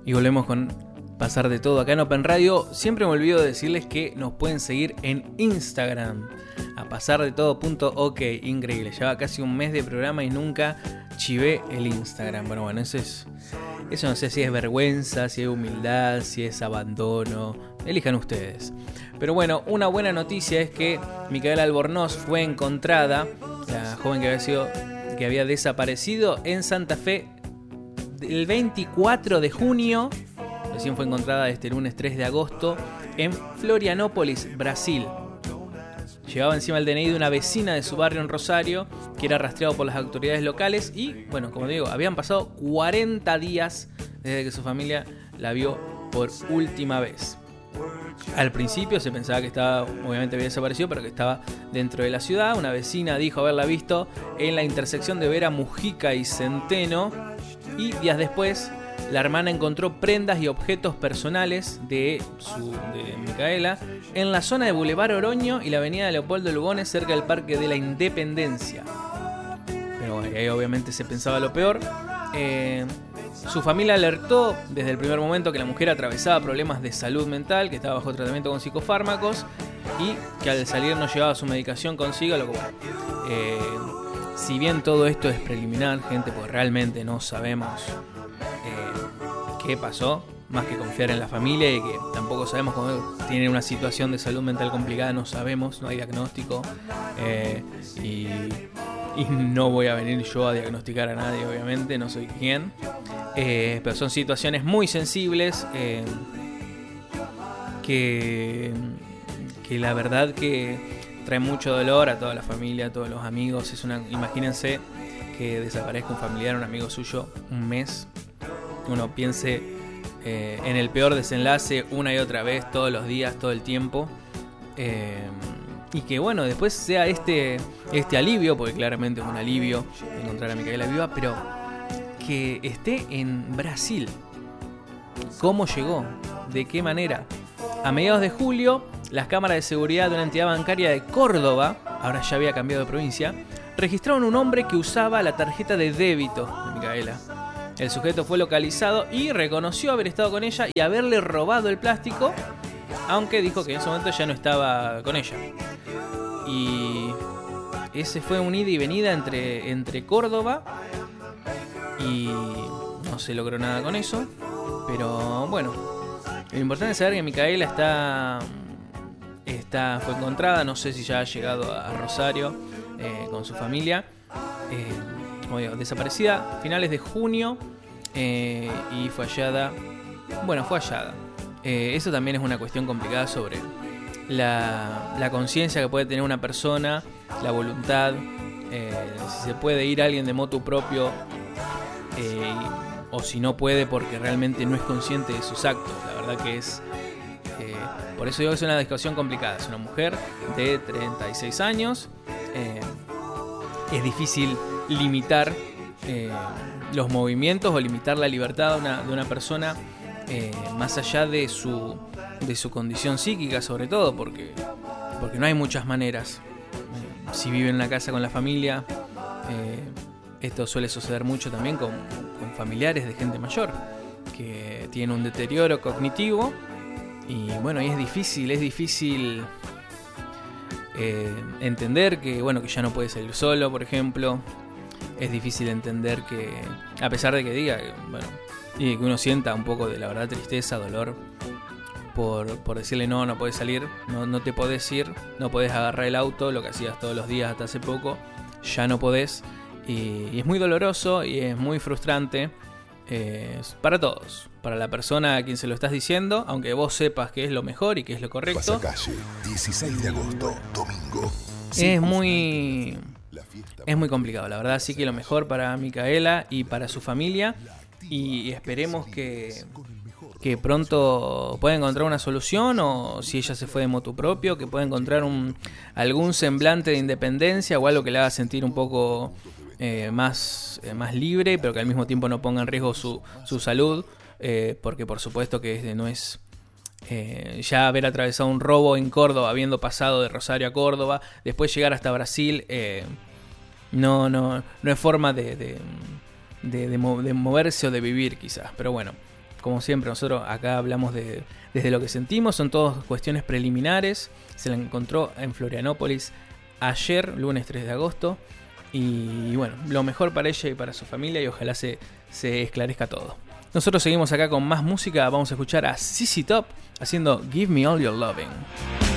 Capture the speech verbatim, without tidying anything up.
Y volvemos con Pasar de Todo acá en Open Radio. Siempre me olvido de decirles que nos pueden seguir en Instagram, a pasardetodo punto ok. Increíble, lleva casi un mes de programa y nunca chivé el Instagram. Bueno, bueno, eso es... Eso no sé si es vergüenza, si es humildad, si es abandono. Elijan ustedes. Pero bueno, una buena noticia es que Micaela Albornoz fue encontrada, la joven que había sido, que había desaparecido en Santa Fe el veinticuatro de junio. Recién fue encontrada este lunes tres de agosto en Florianópolis, Brasil. Llevaba encima el D N I de una vecina de su barrio en Rosario, que era rastreado por las autoridades locales. Y, bueno, como digo, habían pasado cuarenta días desde que su familia la vio por última vez. Al principio se pensaba que estaba, obviamente había desaparecido, pero que estaba dentro de la ciudad. Una vecina dijo haberla visto en la intersección de Vera Mujica y Centeno. Y días después, la hermana encontró prendas y objetos personales de, su, de Micaela en la zona de Boulevard Oroño y la avenida Leopoldo Lugones, cerca del Parque de la Independencia. Pero bueno, ahí obviamente se pensaba lo peor. Eh, su familia alertó desde el primer momento que la mujer atravesaba problemas de salud mental, que estaba bajo tratamiento con psicofármacos y que al salir no llevaba su medicación consigo, lo que bueno. Eh, si bien todo esto es preliminar, gente, pues realmente no sabemos eh, qué pasó, más que confiar en la familia, y que tampoco sabemos cómo tiene una situación de salud mental complicada, no sabemos, no hay diagnóstico, eh, y, y no voy a venir yo a diagnosticar a nadie, obviamente, no soy quien, eh, pero son situaciones muy sensibles eh, que, que la verdad que trae mucho dolor a toda la familia, a todos los amigos. Es una, imagínense que desaparezca un familiar, un amigo suyo, un mes. Uno piense eh, en el peor desenlace una y otra vez, todos los días, todo el tiempo. Eh, y que bueno, después sea este, este alivio, porque claramente es un alivio encontrar a Micaela viva, pero que esté en Brasil. ¿Cómo llegó? ¿De qué manera? A mediados de julio, las cámaras de seguridad de una entidad bancaria de Córdoba, ahora ya había cambiado de provincia, registraron un hombre que usaba la tarjeta de débito de Micaela. El sujeto fue localizado y reconoció haber estado con ella y haberle robado el plástico, aunque dijo que en ese momento ya no estaba con ella. Y ese fue un ida y venida entre, entre Córdoba y no se logró nada con eso. Pero bueno, lo importante es saber que Micaela está... Está, fue encontrada, no sé si ya ha llegado a Rosario eh, con su familia. Eh, como digo, desaparecida a finales de junio eh, y fue hallada. Bueno, fue hallada. Eh, eso también es una cuestión complicada sobre la, la conciencia que puede tener una persona, la voluntad, eh, si se puede ir alguien de motu propio eh, o si no puede porque realmente no es consciente de sus actos. La verdad que es... Eh, por eso digo que es una discusión complicada. Es una mujer de treinta y seis años. Eh, es difícil limitar eh, los movimientos o limitar la libertad de una, de una persona eh, más allá de su, de su condición psíquica, sobre todo, porque, porque no hay muchas maneras. Eh, si vive en la casa con la familia, eh, esto suele suceder mucho también con, con familiares de gente mayor que tienen un deterioro cognitivo. Y bueno, y es difícil, es difícil eh, entender que, bueno, que ya no puede salir solo, por ejemplo. Es difícil entender que, a pesar de que diga, que, bueno, y que uno sienta un poco de, la verdad, tristeza, dolor, por, por decirle no, no puedes salir, no, no te podés ir, no podés agarrar el auto, lo que hacías todos los días hasta hace poco, ya no podés. Y, y es muy doloroso y es muy frustrante. Eh, para todos, para la persona a quien se lo estás diciendo, aunque vos sepas que es lo mejor y que es lo correcto. Pasacalle, dieciséis de agosto, domingo. Es muy es muy complicado, la verdad, así que lo mejor para Micaela y para su familia, y esperemos que que pronto pueda encontrar una solución, o si ella se fue de motu propio, que pueda encontrar un algún semblante de independencia o algo que le haga sentir un poco Eh, más, eh, más libre, pero que al mismo tiempo no ponga en riesgo su, su salud, eh, porque por supuesto que es, no es eh, ya haber atravesado un robo en Córdoba, habiendo pasado de Rosario a Córdoba, después llegar hasta Brasil, eh, no, no, no es forma de, de, de, de, mo- de moverse o de vivir quizás, pero bueno, como siempre, nosotros acá hablamos de, desde lo que sentimos, son todas cuestiones preliminares. Se la encontró en Florianópolis ayer, lunes tres de agosto. Y bueno, lo mejor para ella y para su familia, y ojalá se, se esclarezca todo. Nosotros seguimos acá con más música. Vamos a escuchar a Z Z Top haciendo Give Me All Your Loving.